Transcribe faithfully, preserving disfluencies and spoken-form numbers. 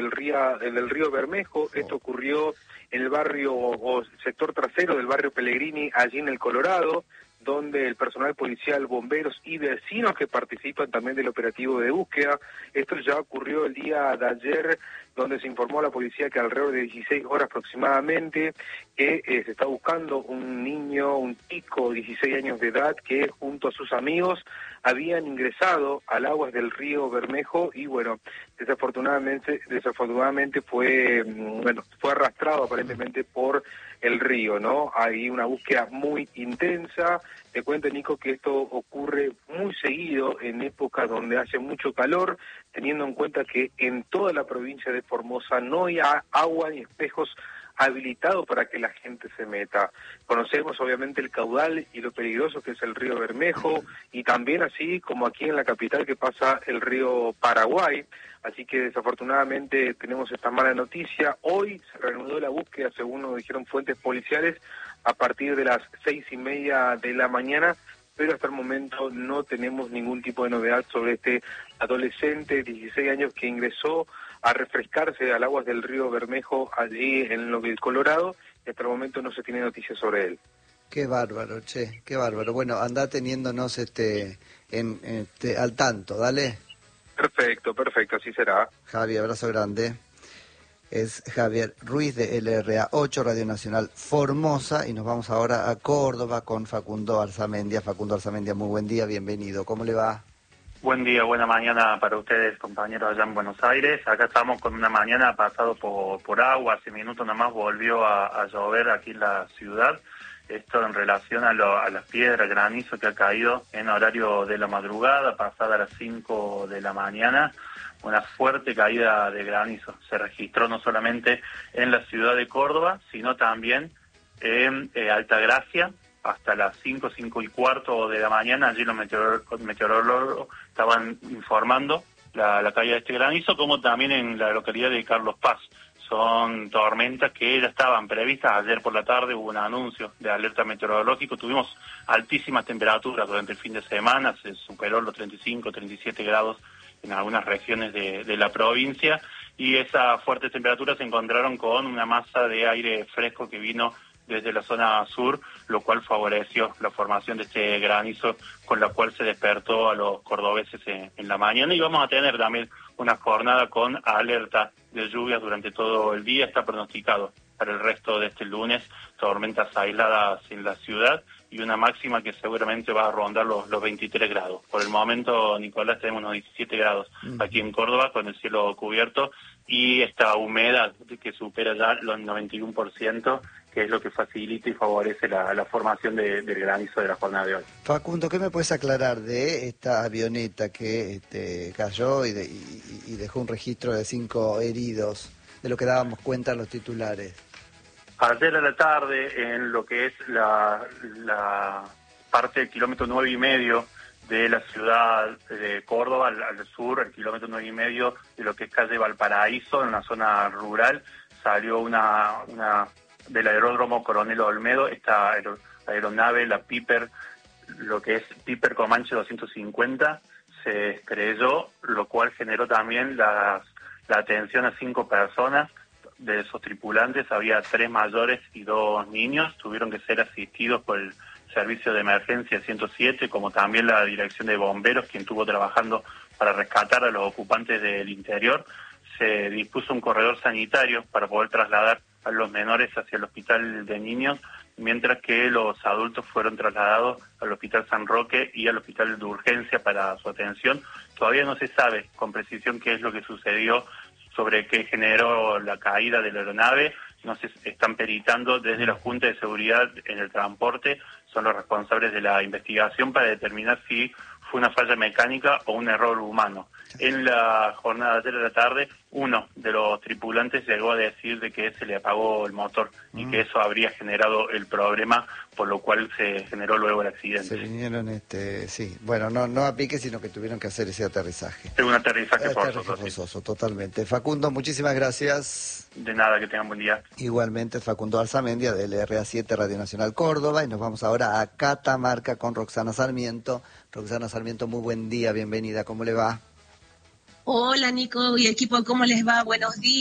El río, el del río Bermejo. Esto ocurrió en el barrio o sector trasero del barrio Pellegrini, allí en el Colorado, donde el personal policial, bomberos y vecinos que participan también del operativo de búsqueda. Esto ya ocurrió el día de ayer, donde se informó a la policía que alrededor de dieciséis horas aproximadamente, que eh, se está buscando un niño, un chico de dieciséis años de edad, que junto a sus amigos habían ingresado al aguas del río Bermejo y bueno, desafortunadamente, desafortunadamente fue, bueno, fue arrastrado aparentemente por el río, ¿no? Hay una búsqueda muy intensa. Te cuento, Nico, que esto ocurre muy seguido en épocas donde hace mucho calor, teniendo en cuenta que en toda la provincia de Formosa no hay agua ni espejos habilitados para que la gente se meta. Conocemos obviamente el caudal y lo peligroso que es el río Bermejo, y también así como aquí en la capital que pasa el río Paraguay. Así que desafortunadamente tenemos esta mala noticia. Hoy se reanudó la búsqueda, según nos dijeron fuentes policiales, a partir de las seis y media de la mañana, pero hasta el momento no tenemos ningún tipo de novedad sobre este adolescente de dieciséis años que ingresó a refrescarse al aguas del río Bermejo allí en lo del Colorado, y hasta el momento no se tiene noticias sobre él. Qué bárbaro, che, qué bárbaro. Bueno, anda teniéndonos este, en, este al tanto, dale. Perfecto, perfecto, así será. Javi, abrazo grande. Es Javier Ruiz de L R A ocho, Radio Nacional Formosa, y nos vamos ahora a Córdoba con Facundo Arzamendia. Facundo Arzamendia, muy buen día, bienvenido. ¿Cómo le va? Buen día, buena mañana para ustedes, compañeros allá en Buenos Aires. Acá estamos con una mañana pasado por, por agua, hace minutos nomás volvió a, a llover aquí en la ciudad. Esto en relación a, lo, a las piedras, granizo que ha caído en horario de la madrugada, pasada a las cinco de la mañana. Una fuerte caída de granizo se registró no solamente en la ciudad de Córdoba, sino también en eh, Altagracia, hasta las cinco, cinco y cuarto de la mañana. Allí los meteorólogos estaban informando la, la caída de este granizo, como también en la localidad de Carlos Paz. Son tormentas que ya estaban previstas. Ayer por la tarde hubo un anuncio de alerta meteorológico. Tuvimos altísimas temperaturas durante el fin de semana, se superó los treinta y cinco, treinta y siete grados en algunas regiones de, de la provincia, y esas fuertes temperaturas se encontraron con una masa de aire fresco que vino desde la zona sur, lo cual favoreció la formación de este granizo, con la cual se despertó a los cordobeses en, en la mañana. Y vamos a tener también una jornada con alerta de lluvias durante todo el día. Está pronosticado para el resto de este lunes tormentas aisladas en la ciudad y una máxima que seguramente va a rondar los, los veintitrés grados. Por el momento, Nicolás, tenemos unos diecisiete grados aquí en Córdoba con el cielo cubierto y esta humedad que supera ya los noventa y uno por ciento, que es lo que facilita y favorece la, la formación de, del granizo de la jornada de hoy. Facundo, ¿qué me puedes aclarar de esta avioneta que este, cayó y, de, y, y dejó un registro de cinco heridos, de lo que dábamos cuenta en los titulares? Ayer a la tarde, en lo que es la, la parte del kilómetro nueve y medio de la ciudad de Córdoba, al, al sur, el kilómetro nueve y medio de lo que es calle Valparaíso, en una zona rural, salió una, una del aeródromo Coronel Olmedo, esta aer, aeronave, la Piper, lo que es Piper Comanche doscientos cincuenta, se estrelló, lo cual generó también las, la atención a cinco personas. De esos tripulantes había tres mayores y dos niños, tuvieron que ser asistidos por el servicio de emergencia ciento siete, como también la dirección de bomberos, quien estuvo trabajando para rescatar a los ocupantes del interior. Se dispuso un corredor sanitario para poder trasladar a los menores hacia el hospital de niños, mientras que los adultos fueron trasladados al hospital San Roque y al hospital de urgencia para su atención. Todavía no se sabe con precisión qué es lo que sucedió, sobre qué generó la caída de la aeronave. No se están peritando desde la Junta de Seguridad en el Transporte, son los responsables de la investigación para determinar si fue una falla mecánica o un error humano. En la jornada de ayer de la tarde, uno de los tripulantes llegó a decir de que se le apagó el motor y que eso habría generado el problema, por lo cual se generó luego el accidente. Se vinieron, este, sí, bueno, no no a pique, sino que tuvieron que hacer ese aterrizaje. Es un aterrizaje eh, forzoso. forzoso, sí. Totalmente. Facundo, muchísimas gracias. De nada, que tengan buen día. Igualmente, Facundo Arzamendia, de L R A siete, Radio Nacional Córdoba, y nos vamos ahora a Catamarca con Roxana Sarmiento. Roxana Sarmiento, muy buen día, bienvenida, ¿cómo le va? Hola Nico y equipo, ¿cómo les va? Buenos días.